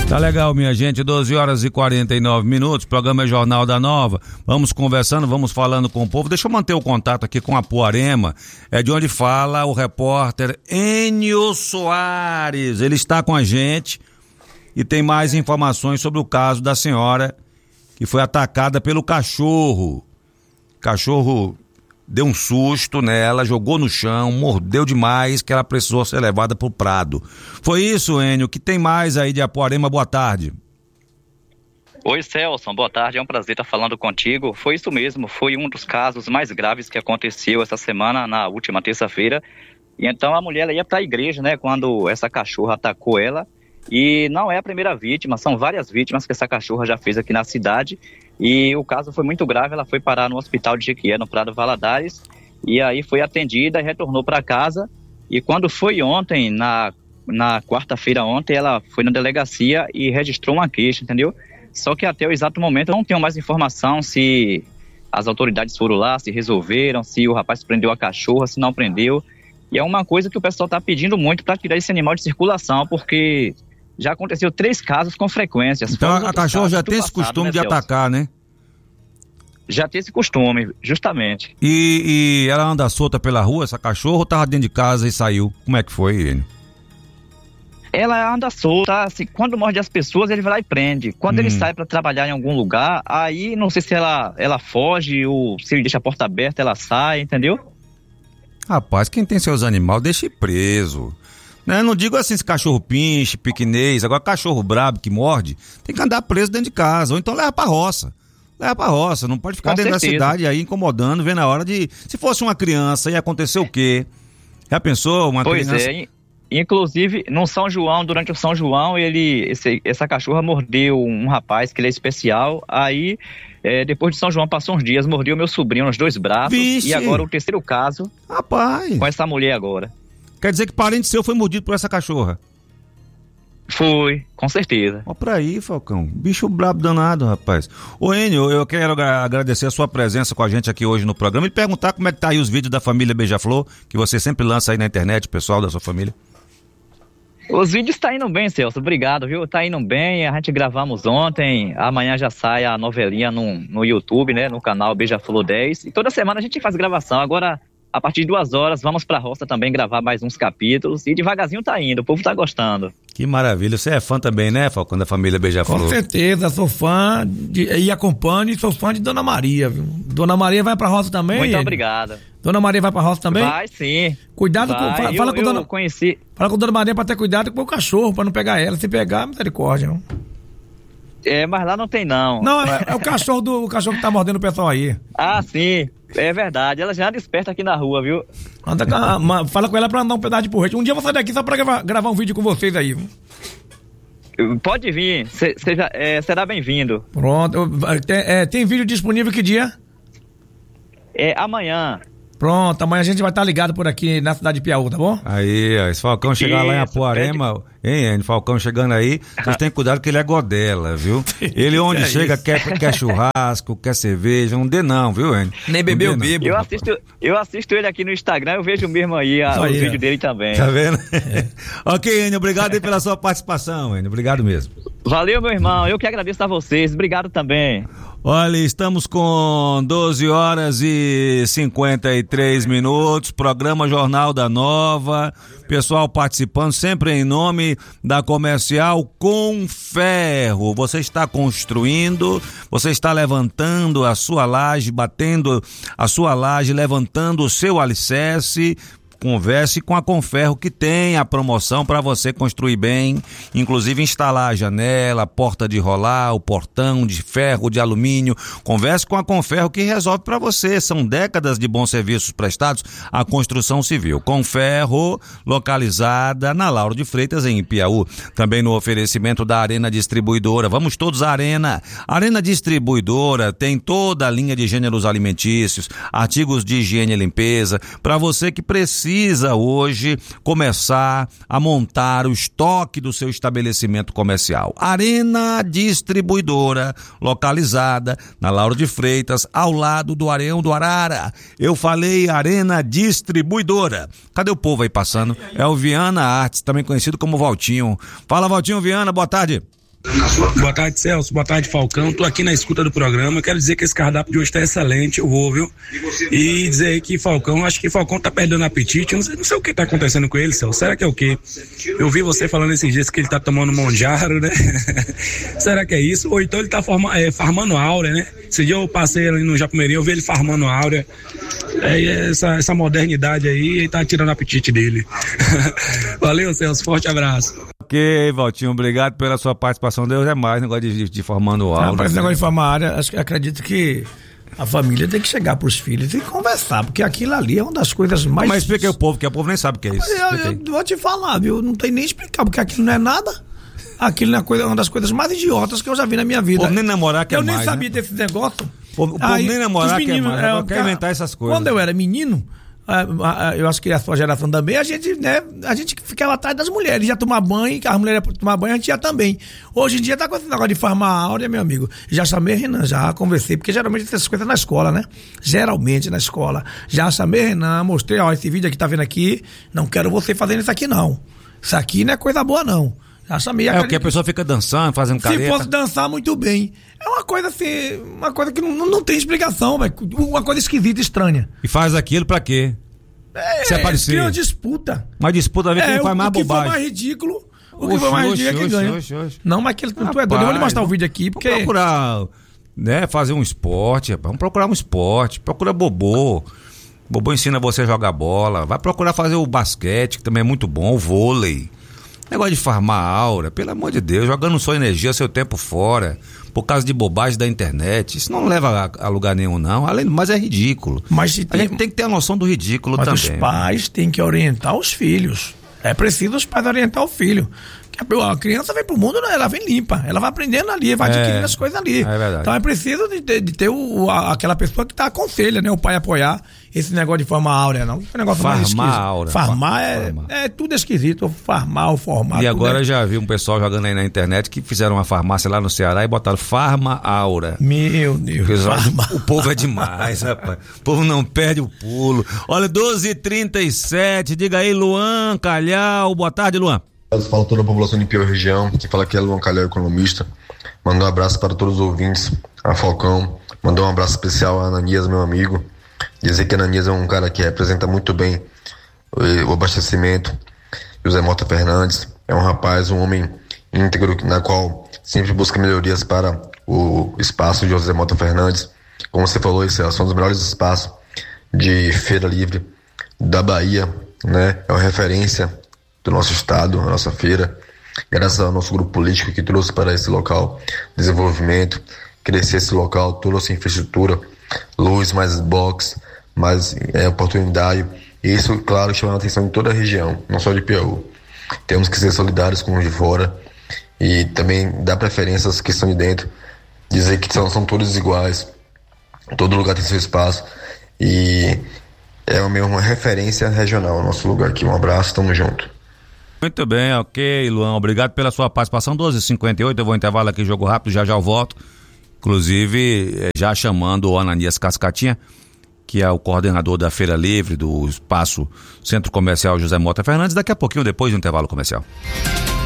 Tá legal, minha gente, 12 horas e 49 minutos, programa é Jornal da Nova, vamos conversando, vamos falando com o povo. Deixa eu manter o contato aqui com Apuarema, é de onde fala o repórter Enio Soares, ele está com a gente e tem mais informações sobre o caso da senhora que foi atacada pelo cachorro. O cachorro deu um susto nela, jogou no chão, mordeu demais, que ela precisou ser levada pro Prado. Foi isso, Enio, o que tem mais aí de Apuarema? Boa tarde. Oi, Celso, boa tarde, é um prazer estar falando contigo. Foi isso mesmo, foi um dos casos mais graves que aconteceu essa semana, na última terça-feira. E então a mulher ela ia para a igreja, né, quando essa cachorra atacou ela. E não é a primeira vítima, são várias vítimas que essa cachorra já fez aqui na cidade. E o caso foi muito grave, ela foi parar no hospital de Jequié, no Prado Valadares, e aí foi atendida e retornou para casa. E quando foi ontem, na quarta-feira ontem, ela foi na delegacia e registrou uma queixa, entendeu? Só que até o exato momento eu não tenho mais informação se as autoridades foram lá, se resolveram, se o rapaz prendeu a cachorra, se não prendeu. E é uma coisa que o pessoal está pedindo muito para tirar esse animal de circulação, porque já aconteceu 3 casos com frequência. Então a cachorra já tem esse costume de atacar, né? Já tem esse costume, justamente. E ela anda solta pela rua, essa cachorra, ou tava dentro de casa e saiu? Como é que foi, Irene? Ela anda solta, assim, quando morde as pessoas ele vai lá e prende. Quando ele sai para trabalhar em algum lugar, aí não sei se ela foge ou se ele deixa a porta aberta, ela sai, entendeu? Rapaz, quem tem seus animais, deixa preso. Né? Não digo assim se cachorro pinche, piquinês, agora cachorro brabo que morde, tem que andar preso dentro de casa, ou então leva pra roça. Leva pra roça, não pode ficar dentro da cidade aí incomodando, vendo a hora de... Se fosse uma criança, ia acontecer o quê? Já pensou? Uma criança... Pois é, inclusive no São João, durante o São João, essa cachorra mordeu um rapaz que ele é especial, aí depois de São João passou uns dias, mordeu meu sobrinho nos 2 braços. Vixe. E agora o terceiro caso, rapaz, com essa mulher agora. Quer dizer que parente seu foi mordido por essa cachorra? Foi, com certeza. Ó pra aí, Falcão, bicho brabo danado, rapaz. Ô Enio, eu quero agradecer a sua presença com a gente aqui hoje no programa e perguntar como é que tá aí os vídeos da família Beija-Flor, que você sempre lança aí na internet, pessoal da sua família. Os vídeos tá indo bem, Celso, obrigado, viu? Tá indo bem, a gente gravamos ontem, amanhã já sai a novelinha no YouTube, né, no canal Beija-Flor 10, e toda semana a gente faz gravação. Agora, a partir de 2 horas, vamos pra roça também gravar mais uns capítulos, e devagarzinho tá indo, o povo tá gostando. Que maravilha, você é fã também, né, Falcão, da família Beija-Flor? Com certeza, sou fã e acompanho, e sou fã de Dona Maria, viu? Dona Maria vai pra roça também? Muito obrigado. Dona Maria vai pra roça também? Vai sim. Cuidado vai. Fala com Dona... conheci. Fala com Dona Maria pra ter cuidado com o cachorro, pra não pegar ela. Se pegar, misericórdia, não. Mas lá não tem não. Não, é o cachorro que tá mordendo o pessoal aí. Ah, sim. É verdade. Ela já desperta aqui na rua, viu? Fala com ela pra andar um pedaço de porrete. Um dia eu vou sair daqui só pra gravar um vídeo com vocês aí. Pode vir. Será bem-vindo. Pronto. Tem vídeo disponível que dia? Amanhã. Pronto, amanhã a gente vai estar ligado por aqui na cidade de Piauí, tá bom? Aí, ó, esse Falcão chegar lá em Apuarema, hein, Falcão chegando aí, vocês têm cuidado que ele é godela, viu? Ele onde chega quer churrasco, quer cerveja, não dê não, viu, hein? Nem bebeu, bebo. Eu assisto ele aqui no Instagram, eu vejo mesmo aí o vídeo dele também. Tá vendo? Ok, Enio, obrigado aí pela sua participação, Enio, obrigado mesmo. Valeu, meu irmão, eu que agradeço a vocês, obrigado também. Olha, estamos com 12 horas e 53 minutos, programa Jornal da Nova, pessoal participando sempre em nome da Comercial Conferro. Você está construindo, você está levantando a sua laje, batendo a sua laje, levantando o seu alicerce. Converse com a Conferro, que tem a promoção para você construir bem, inclusive instalar a janela, a porta de rolar, o portão de ferro, de alumínio. Converse com a Conferro, que resolve para você. São décadas de bons serviços prestados à construção civil. Conferro, localizada na Lauro de Freitas, em Piauí. Também no oferecimento da Arena Distribuidora. Vamos todos à Arena. Arena Distribuidora tem toda a linha de gêneros alimentícios, artigos de higiene e limpeza, para você que precisa hoje começar a montar o estoque do seu estabelecimento comercial. Arena Distribuidora, localizada na Lauro de Freitas, ao lado do Areião do Arara. Eu falei Arena Distribuidora. Cadê o povo aí passando? É o Viana Artes, também conhecido como Valtinho. Fala, Valtinho Viana, boa tarde. Boa tarde, Celso. Boa tarde, Falcão. Tô aqui na escuta do programa. Quero dizer que esse cardápio de hoje tá excelente. Eu vou, viu? E dizer aí que Falcão, acho que Falcão tá perdendo apetite. Eu não sei o que tá acontecendo com ele, Celso. Será que é o quê? Eu vi você falando esses dias que ele tá tomando Monjaro, né? Será que é isso? Ou então ele tá farmando áurea, né? Esse dia eu passei ali no Japumeri, eu vi ele farmando áurea. Essa modernidade aí, ele tá tirando o apetite dele. Valeu, Celso. Forte abraço. Ok, Valtinho, obrigado pela sua participação. Deus é mais negócio de formando áurea. Mas esse negócio de formar área, acredito que a família tem que chegar pros filhos e conversar, porque aquilo ali é uma das coisas mais... Mas explica aí o povo, que o povo nem sabe o que é isso. Eu vou te falar, viu? Não tem nem explicar, porque aquilo não é nada. Aquilo é uma das coisas mais idiotas que eu já vi na minha vida. Pô, nem namorar que é mais, eu nem sabia, né, desse negócio. O povo nem namorar que é mais, quer inventar essas coisas. Quando eu era menino, eu acho que a sua geração também, a gente ficava atrás das mulheres, ia tomar banho, as mulheres iam tomar banho, a gente ia também. Hoje em dia tá com esse negócio de farmar áurea, meu amigo. Já chamei Renan, já conversei, porque geralmente tem essas coisas na escola, né? Geralmente na escola. Já chamei Renan, mostrei, esse vídeo aqui, tá vendo aqui? Não quero você fazendo isso aqui, não. Isso aqui não é coisa boa, não. Já chamei. É o que a pessoa fica dançando, fazendo careta. Se fosse dançar, muito bem. É uma coisa assim, uma coisa que não tem explicação, velho. Uma coisa esquisita, estranha. E faz aquilo pra quê? Se aparecer. Cria uma disputa. Uma disputa a ver quem faz mais bobagem. O que for mais ridículo, é quem ganha. Não, mas aquele tu é doido. Eu vou lhe mostrar o vídeo aqui, porque... Vamos procurar, né, fazer um esporte, rapaz. Vamos procurar um esporte. Procura Bobô. Bobô ensina você a jogar bola. Vai procurar fazer o basquete, que também é muito bom, o vôlei. Negócio de farmar áurea, pelo amor de Deus, jogando sua energia, seu tempo fora, por causa de bobagem da internet. Isso não leva a lugar nenhum, não. Além do mais, é ridículo. Mas a gente tem que ter a noção do ridículo também. Mas os pais têm que orientar os filhos. É preciso os pais orientar o filho. A criança vem pro mundo, ela vem limpa, ela vai aprendendo ali, vai adquirindo as coisas ali. É verdade. Então é preciso de ter aquela pessoa que aconselha, né? O pai apoiar esse negócio de formar áurea, não. É um negócio mais esquisito. Áurea. Farmar é tudo esquisito. Farmar ou formar. E agora já vi um pessoal jogando aí na internet que fizeram uma farmácia lá no Ceará e botaram Farma Aura. Meu Deus. O povo é demais, rapaz. O povo não perde o pulo. Olha, 12h37, diga aí, Luan Calhau. Boa tarde, Luan. Fala toda a população de Piauí região, que fala que é Luan Calhau, economista. Mandou um abraço para todos os ouvintes, a Falcão. Mandou um abraço especial a Ananias, meu amigo. Dizer que Ananias é um cara que representa muito bem o abastecimento. José Mota Fernandes é um rapaz, um homem íntegro, na qual sempre busca melhorias para o espaço de José Mota Fernandes. Como você falou, esse é um dos melhores espaços de feira livre da Bahia, né? É uma referência do nosso estado, a nossa feira, graças ao nosso grupo político que trouxe para esse local desenvolvimento, crescer esse local, trouxe infraestrutura, luz, mais box, mais oportunidade, e isso, claro, chama a atenção de toda a região, não só de Piauí. Temos que ser solidários com os de fora e também dar preferência às que estão de dentro, dizer que são todos iguais, todo lugar tem seu espaço e é uma referência regional, o nosso lugar aqui. Um abraço, tamo junto. Muito bem, ok, Luan, obrigado pela sua participação. 12h58, eu vou intervalo aqui, jogo rápido, já eu volto. Inclusive, já chamando o Ananias Cascatinha, que é o coordenador da Feira Livre, do Espaço Centro Comercial José Mota Fernandes, daqui a pouquinho, depois do intervalo comercial.